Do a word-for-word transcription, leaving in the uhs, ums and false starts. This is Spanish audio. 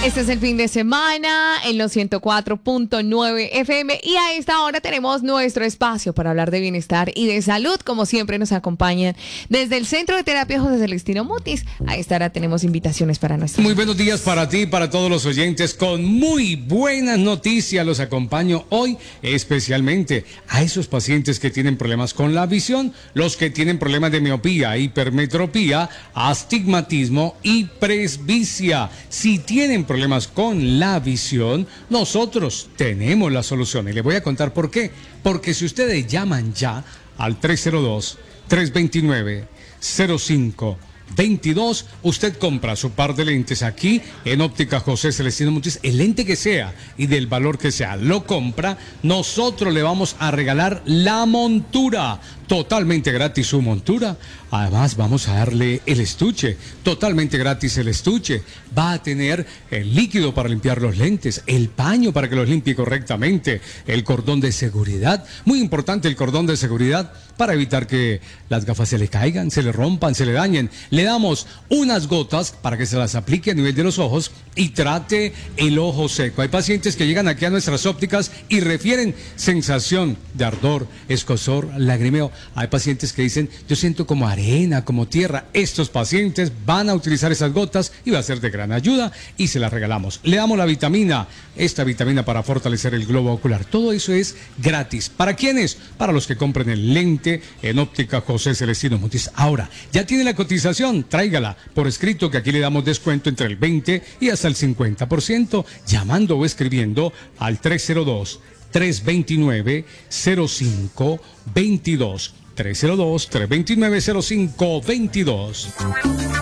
Este es el fin de semana en los ciento cuatro punto nueve F M y a esta hora tenemos nuestro espacio para hablar de bienestar y de salud. Como siempre nos acompañan desde el Centro de Terapia José Celestino Mutis. A esta hora tenemos invitaciones para nuestra. Muy buenos días para ti y para todos los oyentes. Con muy buenas noticias los acompaño hoy, especialmente a esos pacientes que tienen problemas con la visión, los que tienen problemas de miopía, hipermetropía, astigmatismo y presbicia. Si tienen problemas problemas con la visión, nosotros tenemos la solución y les voy a contar por qué. Porque si ustedes llaman ya al tres cero dos, tres dos nueve, cero cinco veintidós, usted compra su par de lentes aquí en Óptica José Celestino Mutis, el lente que sea y del valor que sea, lo compra, nosotros le vamos a regalar la montura, totalmente gratis su montura. Además vamos a darle el estuche, totalmente gratis el estuche. Va a tener el líquido para limpiar los lentes, el paño para que los limpie correctamente, el cordón de seguridad, muy importante el cordón de seguridad para evitar que las gafas se le caigan, se le rompan, se le dañen. Le damos unas gotas para que se las aplique a nivel de los ojos y trate el ojo seco. Hay pacientes que llegan aquí a nuestras ópticas y refieren sensación de ardor, escozor, lagrimeo. Hay pacientes que dicen, yo siento como arena, como tierra. Estos pacientes van a utilizar esas gotas y va a ser de gran ayuda y se las regalamos. Le damos la vitamina, esta vitamina para fortalecer el globo ocular. Todo eso es gratis. ¿Para quiénes? Para los que compren el lente en Óptica José Celestino Mutis. Ahora, ya tiene la cotización, tráigala por escrito que aquí le damos descuento entre el veinte y hasta el cincuenta por ciento llamando o escribiendo al tres cero dos, tres dos nueve, cero cinco veintidós. tres cero dos, tres dos nueve, cero cinco veintidós.